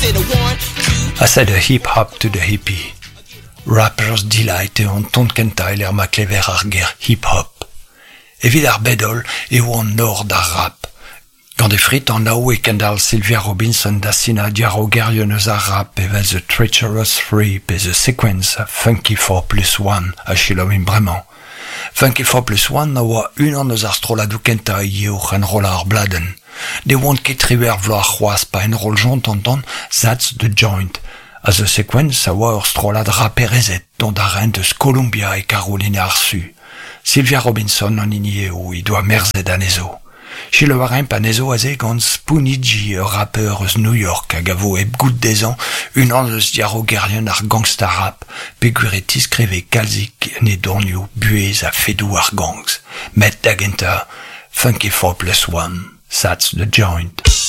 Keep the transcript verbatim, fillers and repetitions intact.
Asa de hip-hop to the hippie. Rappers delight e on tont kenta el er ma klever ar ger hip-hop. Evit ar bedol e oan nord ar rap. Gant e frit an nao e kendal Sylvia Robinson da sina diaro gerion eus ar rap evel The Treacherous Three pe The Sequence a Funky four plus one a chilom in bremañ. Funky four plus one na oa unan eus ar stroladou kenta e yeour en rola ar bladen. De oant ket triver vlo ar c'hoaz pa en rol jont an tan, that's the joint. A The Sequence a oa ur strolad raperezet dont ar rent eus Columbia e Caroline ar su. Sylvia Robinson an ini eo i doa merzet an ezo. Chile waremp an ezo aze gant Spoonie G, ur rapper eus New York hag a vo eb gout dezan unan eus diaro gerien ar gangsta rap pe gweret iskreve kalzik ne dornio buez a fedou ar gangs. Met da genta Funky four plus one, that's the joint.